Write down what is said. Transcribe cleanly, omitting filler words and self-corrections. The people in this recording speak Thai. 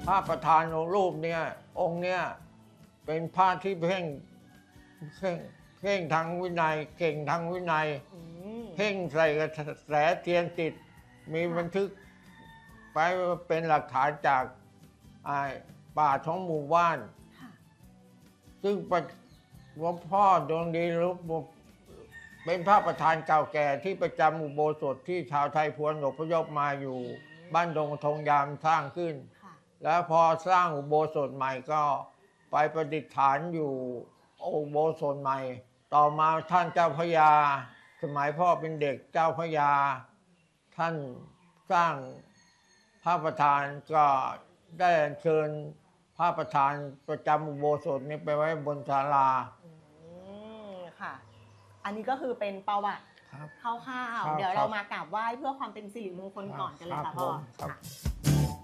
ระประธานรูปเนี่ยองค์เนี่ยเป็นพระที่เพ่งทางวินัยเก่งทางวินัยเพ่งใส่กระแสเทียนติดมีบันทึกไปเป็นหลักฐานจากป่าท้องหมู่บ้านซึ่งหลวงพ่อดวงดีรูปเป็นพระประธานเก่าแก่ที่ประจำอุโบสถที่ชาวไทยพวนอพยพมาอยู่บ้านดงทงยามสร้างขึ้นแล้วพอสร้างอุโบสถใหม่ก็ไปประดิษฐานอยู่อุโบสถใหม่ต่อมาท่านเจ้าพระยาสมัยพ่อเป็นเด็กเจ้าพระยาท่านสร้างพระประธานก็ได้เชิญพระประธานประจำอุโบสถนี้ไปไว้บนศาลาค่ะอันนี้ก็คือเป็นประวัติคร่าวๆเดี๋ยวเรามากราบไหว้เพื่อความเป็นสิริมงคลก่อนกันเลยค่ะพ่อ